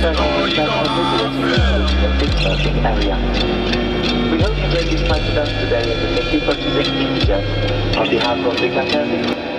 international visitors in the big surfing area. We hope you enjoyed this flight with us today and thank you for choosing EasyJet. On behalf of the captain,